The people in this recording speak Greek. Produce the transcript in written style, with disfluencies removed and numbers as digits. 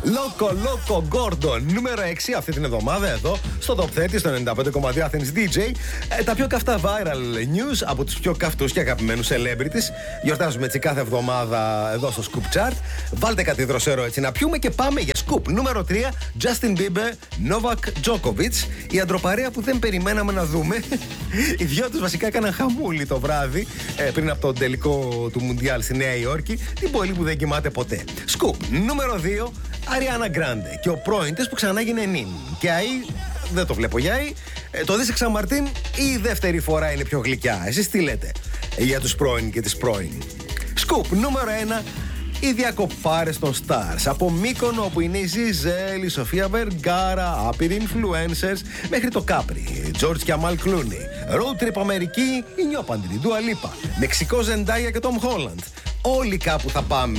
Loco Gordon, νούμερο 6 αυτή την εβδομάδα εδώ στο Top 30 στο 95,2 Athens DJ. Τα πιο καυτά viral news από τους πιο καυτούς και αγαπημένους celebrities. Γιορτάζουμε έτσι κάθε εβδομάδα εδώ στο Scoop Chart. Βάλτε κάτι δροσερό έτσι να πιούμε και πάμε για Scoop. Νούμερο 3, Justin Bieber, Novak Djokovic. Η αντροπαρέα που δεν περιμέναμε να δούμε. Οι δυο τους βασικά έκαναν χαμούλη το βράδυ πριν από τον τελικό του Μουντιάλ στη Νέα Υόρκη. Την πόλη που δεν κοιμάται ποτέ. Scoop. Νούμερο 2, Ariana Grande και ο πρώην της που ξανά έγινε νυν. Και ΑΗ, δεν το βλέπω για ΑΗ. Το δεις Ξαμαρτίν ή η δεύτερη φορά είναι πιο γλυκιά? Εσείς τι λέτε για τους πρώην και τις πρώην? Σκουπ νούμερο 1, οι διακοπάρες των stars. Από Μύκονο όπου είναι η Ζιζέλ, η Σοφία Βεργάρα, άπειροι influencers, μέχρι το Κάπρι, George και Αμάλ Κλούνι. Road trip Αμερική, η Νιόπαντρη, Dua Lipa, Μεξικό Ζεντάγια και Tom Holland. Όλοι κάπου θα πάμε.